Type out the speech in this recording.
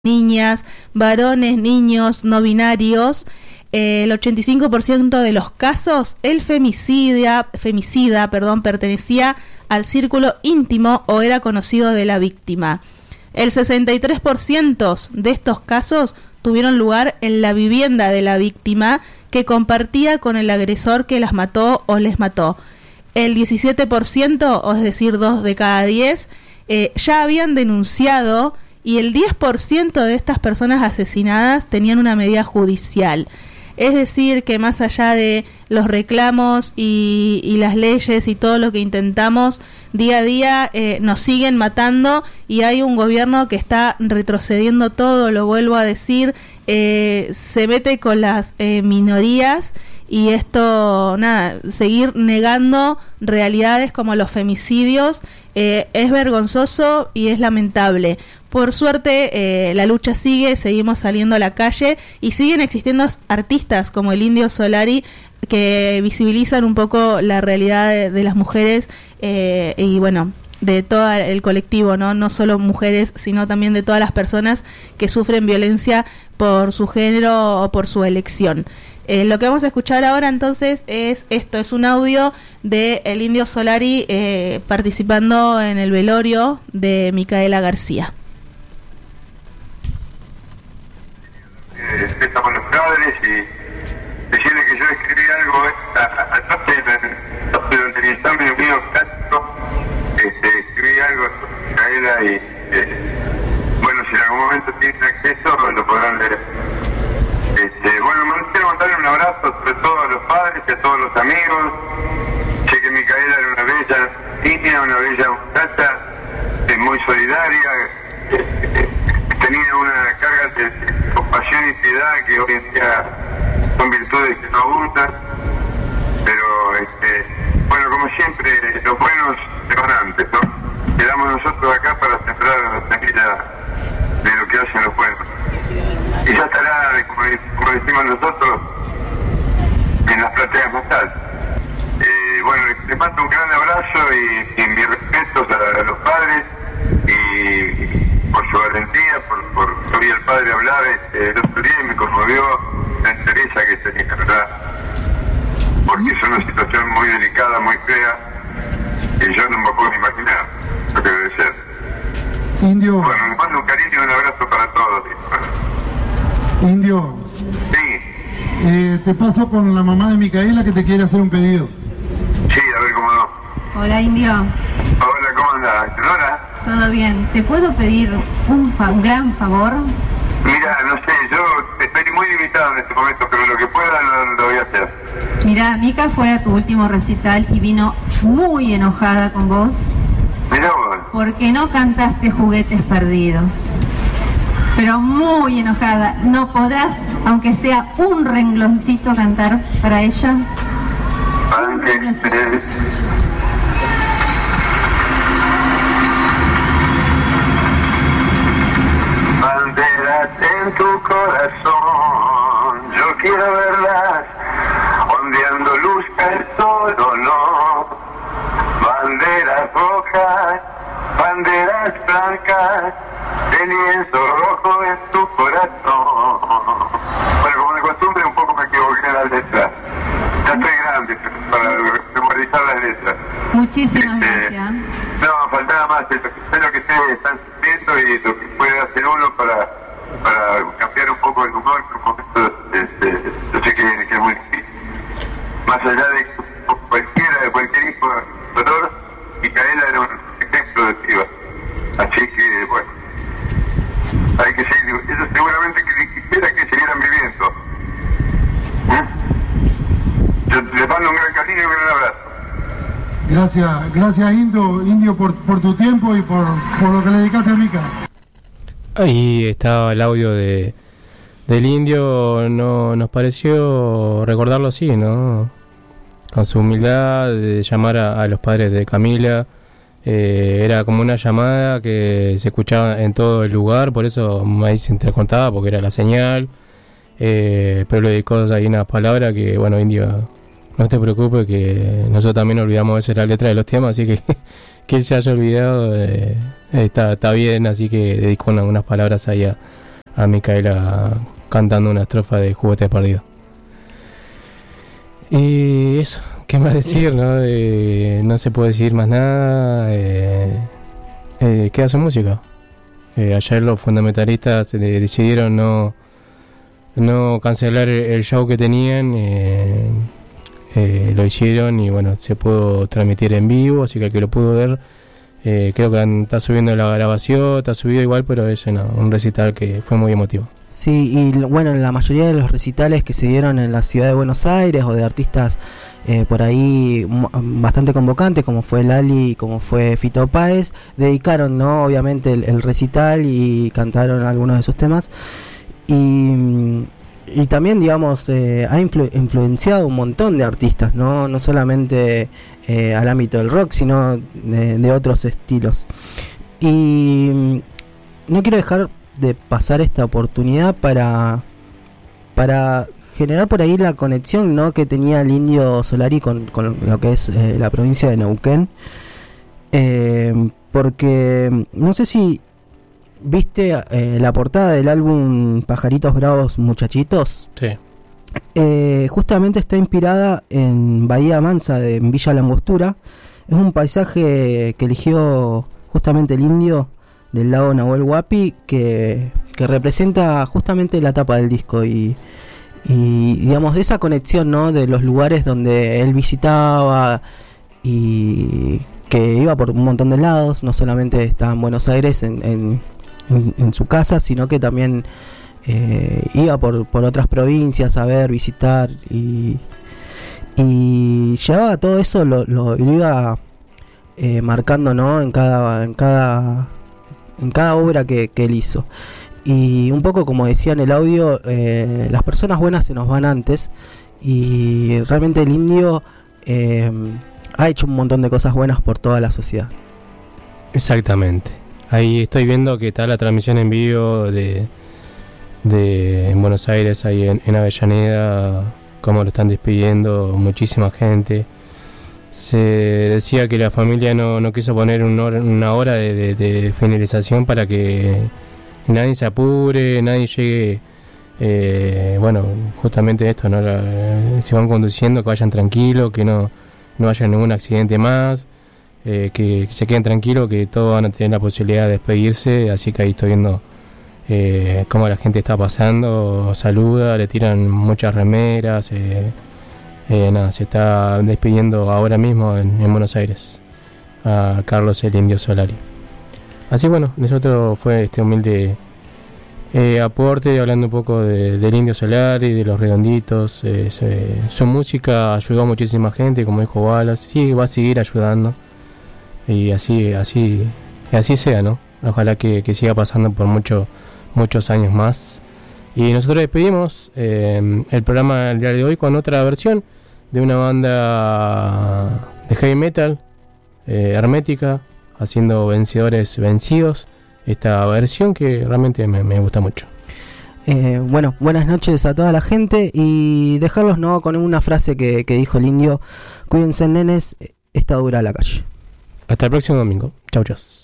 niñas, varones, niños, no binarios. El 85% de los casos, el femicida, pertenecía al círculo íntimo o era conocido de la víctima. El 63% de estos casos tuvieron lugar en la vivienda de la víctima, que compartía con el agresor que las mató o les mató. El 17%, o es decir, 2 de cada 10, ya habían denunciado, y el 10% de estas personas asesinadas tenían una medida judicial. Es decir, que más allá de los reclamos y las leyes y todo lo que intentamos, día a día nos siguen matando, y hay un gobierno que está retrocediendo todo, lo vuelvo a decir, se mete con las minorías, y esto, seguir negando realidades como los femicidios es vergonzoso y es lamentable. Por suerte la lucha sigue, seguimos saliendo a la calle y siguen existiendo artistas como el Indio Solari que visibilizan un poco la realidad de las mujeres y bueno, de todo el colectivo, no solo mujeres, sino también de todas las personas que sufren violencia por su género o por su elección. Lo que vamos a escuchar ahora entonces es un audio de el Indio Solari participando en el velorio de Micaela García. Estamos los padres y decirle que yo escribí algo durante el examen mío práctico, escribí algo sobre Micaela y bueno, si en algún momento tienen acceso lo podrán leer. Bueno, me quiero mandarle un abrazo sobre todo a los padres y a todos los amigos. Sé que Micaela era una bella niña, una bella muchacha, muy solidaria, tenía una carga de compasión y piedad que hoy en día son virtudes que no abundan, pero bueno, como siempre, los buenos se van antes, ¿no? Quedamos nosotros acá para sembrar la semilla de lo que hacen los buenos. Y ya estará, como decimos nosotros, en las plateas más altas. Bueno, les mando un gran abrazo y mis respetos a los padres y por su valentía, por oír al padre hablar el otro día, y me conmovió la entereza que tenía, ¿verdad? Porque es una situación muy delicada, muy fea, y yo no me puedo imaginar lo que debe ser. Indio. Bueno, les mando un cariño y un abrazo para todos. Indio. Sí. Te paso con la mamá de Micaela que te quiere hacer un pedido. Sí, a ver cómo no. Hola, Indio. Hola, ¿cómo andás? ¿Nora? ¿Todo bien? ¿Te puedo pedir un gran favor? Mira, no sé, yo estoy muy limitado en este momento, pero lo que pueda lo voy a hacer. Mira, Mica fue a tu último recital y vino muy enojada con vos. Mirá vos. Porque no cantaste Juguetes Perdidos. Pero muy enojada. ¿No podrás, aunque sea un rengloncito, cantar para ella? Banderas en tu corazón, yo quiero verlas ondeando luz al sol o no. Banderas rojas, banderas blancas, de lienzo rojo en tu corazón. Bueno, como de costumbre un poco me equivoqué en la letra. Ya estoy grande para memorizar las letras. Muchísimas gracias. No, faltaba más. Espero que ustedes están sufriendo y lo que puede hacer uno para cambiar un poco el humor, que un momento yo sé que es muy difícil. Más allá de cualquier hijo de dolor, Micaela era un ejemplo de piba. Así que, bueno, hay que seguir. Ellos seguramente que quisiera que siguieran viviendo. Yo les mando un gran cariño y un gran abrazo. Gracias Indio por tu tiempo y por lo que le dedicaste a Mica. Ahí estaba el audio del Indio. No nos pareció recordarlo así, ¿no? Con su humildad de llamar a los padres de Camila. Era como una llamada que se escuchaba en todo el lugar, por eso ahí se entrecortaba porque era la señal, pero le dedicó ahí unas palabras que, bueno, Indio, no te preocupes, que nosotros también olvidamos a veces la letra de los temas, así que él se haya olvidado, está bien, así que dedicó unas palabras ahí a Micaela cantando una estrofa de Juguetes Perdidos. Y eso, ¿qué más decir? No se puede decir más nada. Queda su música. Ayer los fundamentalistas decidieron no cancelar el show que tenían. Lo hicieron y bueno, se pudo transmitir en vivo, así que el que lo pudo ver, creo que está subiendo la grabación, está subido igual, pero es un recital que fue muy emotivo. Sí, y bueno, la mayoría de los recitales que se dieron en la ciudad de Buenos Aires o de artistas por ahí bastante convocantes, como fue Lali, como fue Fito Páez, dedicaron, ¿no?, obviamente el recital y cantaron algunos de sus temas. Y también, digamos, ha influenciado un montón de artistas, no solamente al ámbito del rock, sino de otros estilos. Y no quiero dejar de pasar esta oportunidad para generar por ahí la conexión, ¿no?, que tenía el Indio Solari con lo que es la provincia de Neuquén, porque no sé si viste la portada del álbum Pajaritos Bravos Muchachitos. Sí. Justamente está inspirada en Bahía Mansa, en Villa La Angostura. Es un paisaje que eligió justamente el Indio del lago Nahuel Huapi, que representa justamente la tapa del disco y digamos esa conexión, ¿no?, de los lugares donde él visitaba y que iba por un montón de lados, no solamente estaba en Buenos Aires en su casa, sino que también iba por otras provincias a ver, visitar y llevaba todo eso, lo iba marcando, ¿no?, en cada obra que él hizo. Y un poco como decía en el audio, las personas buenas se nos van antes, y realmente el Indio ha hecho un montón de cosas buenas por toda la sociedad. Exactamente. Ahí estoy viendo que está la transmisión en vivo de en Buenos Aires, ahí en Avellaneda, cómo lo están despidiendo, muchísima gente. Se decía que la familia no quiso poner una hora de finalización para que nadie se apure, nadie llegue, bueno, justamente esto, ¿no? Se van conduciendo, que vayan tranquilos, que no haya ningún accidente más, que se queden tranquilos, que todos van a tener la posibilidad de despedirse. Así que ahí estoy viendo cómo la gente está pasando, saluda, le tiran muchas remeras, nada, se está despidiendo ahora mismo en Buenos Aires a Carlos el Indio Solari. Así bueno, nosotros fue este humilde aporte, hablando un poco del Indio Solari, de los Redonditos. Su música ayudó a muchísima gente, como dijo Wallace, sí, va a seguir ayudando, y así sea, ¿no? Ojalá que siga pasando por muchos años más. Y nosotros despedimos el programa del día de hoy con otra versión de una banda de heavy metal, Hermética, haciendo Vencedores Vencidos, esta versión que realmente me gusta mucho. Bueno, buenas noches a toda la gente, y dejarlos, ¿no?, con una frase que dijo el Indio: cuídense, nenes, está dura la calle. Hasta el próximo domingo. Chau, chau.